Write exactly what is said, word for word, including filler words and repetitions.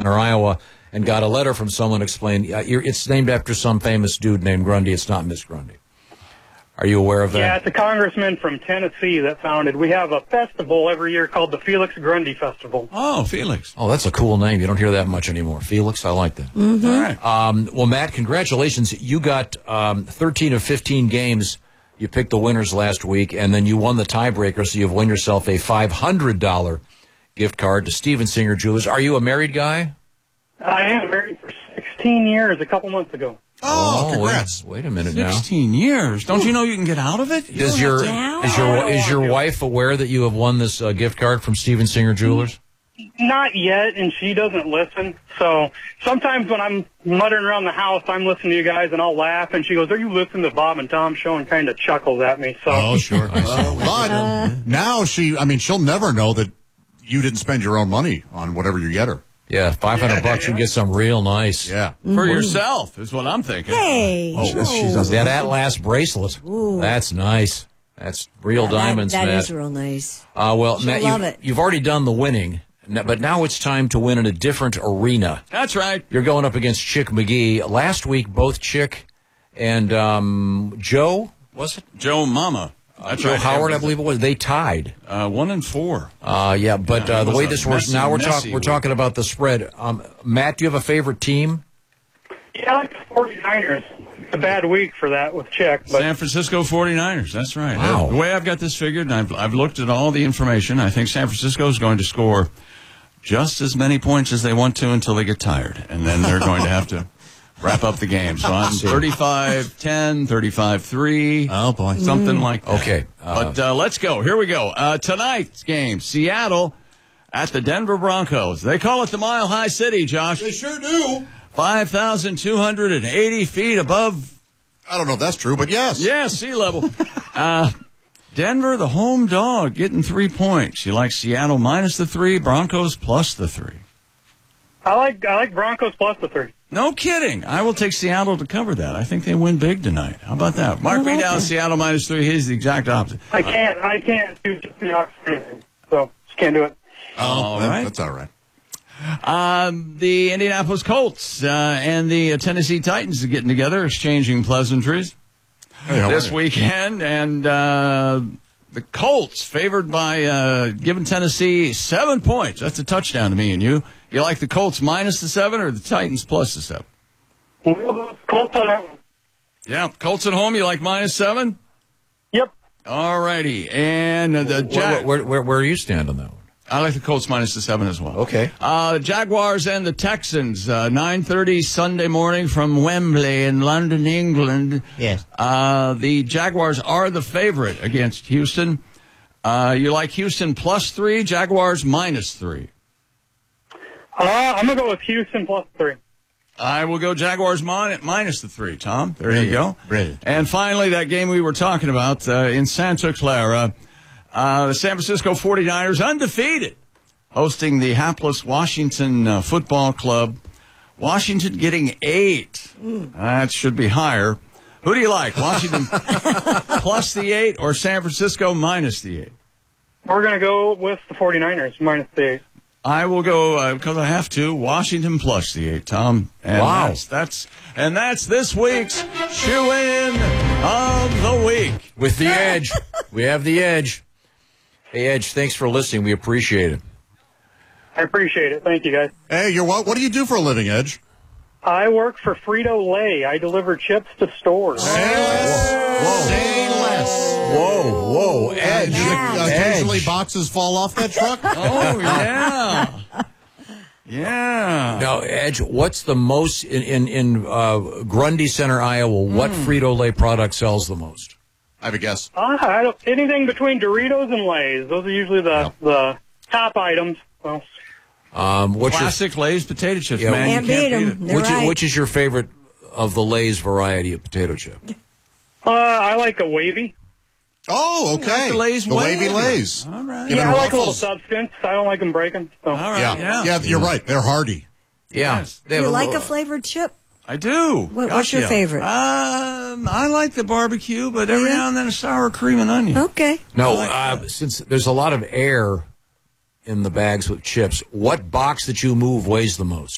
Center, Iowa, and got a letter from someone explaining uh, it's named after some famous dude named Grundy. It's not Miss Grundy. Are you aware of that? Yeah, it's a congressman from Tennessee that founded. We have a festival every year called the Felix Grundy Festival. Oh, Felix. Oh, that's a cool name. You don't hear that much anymore. Felix, I like that. Mm-hmm. All right. Um, well, Matt, congratulations. You got um, thirteen of fifteen games. You picked the winners last week, and then you won the tiebreaker, so you've won yourself a five hundred dollars gift card to Steven Singer Jewelers. Are you a married guy? I am married for sixteen years a couple months ago. Oh, oh congrats. Wait, wait a minute now. sixteen years. Don't you know you can get out of it? You Does your Yeah. is your is your wife aware that you have won this uh, gift card from Steven Singer Jewelers? Not yet, and she doesn't listen. So sometimes when I'm muttering around the house, I'm listening to you guys, and I'll laugh, and she goes, "Are you listening to Bob and Tom show?" and kind of chuckles at me. So. Oh, sure. But now she, I mean, she'll never know that you didn't spend your own money on whatever you get her. Yeah, five hundred bucks. You get some real nice. Yeah. For yourself is what I'm thinking. Hey. Oh, she doesn't. That Atlas bracelet. Ooh. That's nice. That's real diamonds, That, that Matt. is real nice. Uh, well, She'll Matt, love you, it. you've already done the winning, n- but now it's time to win in a different arena. That's right. You're going up against Chick McGee. Last week, both Chick and um, Joe, was it? Joe Mama. That's Joe right. Howard, I believe it was. They tied. Uh, one and four. Uh, yeah, but Yeah, uh, it the was way a this works messy, now, we're, talk- messy we're week. talking about the spread. Um, Matt, do you have a favorite team? Yeah, I like the forty-niners. It's a bad week for that with Chick, but San Francisco forty-niners. That's right. Wow. The way I've got this figured, and I've, I've looked at all the information, I think San Francisco is going to score just as many points as they want to until they get tired. And then they're going to have to wrap up the game. So I'm thirty-five ten, thirty-five three. Oh, boy. Something like that. Okay. Uh, But uh, let's go. Here we go. Uh, tonight's game, Seattle at the Denver Broncos. They call it the Mile High City, Josh. They sure do. five thousand two hundred eighty feet above, I don't know if that's true, but yes. yeah, sea level. uh, Denver, the home dog, getting three points. You like Seattle minus the three, Broncos plus the three. I like I like Broncos plus the three. No kidding. I will take Seattle to cover that. I think they win big tonight. How about that? Mark me down, Seattle minus three. He's the exact opposite. I can't I can't do just the opposite, so just can't do it. Oh, All that- right. That's all right. Um, the Indianapolis Colts uh, and the uh, Tennessee Titans are getting together, exchanging pleasantries Hey, how this are you? weekend. And uh, the Colts favored by uh, giving Tennessee seven points. That's a touchdown to me and you. You like the Colts minus the seven or the Titans plus the seven? We'll go Colts on that one. Yeah, Colts at home. You like minus seven? Yep. All righty. And uh, the where, Jag- where, where, where do you stand on that one? I like the Colts minus the seven as well. Okay. Uh, Jaguars and the Texans, uh, nine thirty Sunday morning from Wembley in London, England. Yes. Uh, the Jaguars are the favorite against Houston. Uh, you like Houston plus three, Jaguars minus three. Uh, I'm gonna go with Houston plus three. I will go Jaguars min- minus the three, Tom. There you go. Brilliant. And finally, that game we were talking about uh, in Santa Clara, uh, the San Francisco forty-niners, undefeated, hosting the hapless Washington uh, Football Club. Washington getting eight. That should be higher. Who do you like, Washington plus the eight or San Francisco minus the eight? We're gonna go with the forty-niners minus the eight. I will go because I have to. Washington plus the eight, Tom. And Wow. That's, that's and that's this week's shoe-in of the week. With the edge. We have the edge. Hey, Edge, thanks for listening. We appreciate it. I appreciate it. Thank you, guys. Hey, you're what? What do you do for a living, Edge? I work for Frito-Lay. I deliver chips to stores. Say less. Whoa, whoa, Edge. Yeah. Occasionally Edge. boxes fall off that truck. Oh, yeah. Yeah. Now, Edge, what's the most, in, in, in uh, Grundy Center, Iowa, what Frito-Lay product sells the most? I have a guess. Uh, I don't, anything between Doritos and Lay's. Those are usually the, the top items. Well, Um, what's your, Classic Lay's potato chips, Yeah, man. Can't you beat can't 'em. beat it. They're which, is, right. which is your favorite of the Lay's variety of potato chip? uh, I like a wavy. Oh, okay. the Lay's the wavy wavy. Lays. All right. Give Yeah, it I like a little Ruffles. substance. I don't like them breaking. So. All right. Yeah. Yeah. yeah, you're right. They're hardy. Yeah. Yes. They have You like little- a flavored chip? I do. What- what's your Gotcha. favorite? Um, I like the barbecue, but every Yeah. now and then a sour cream and onion. Okay. No, uh, since there's a lot of air in the bags with chips, what box that you move weighs the most?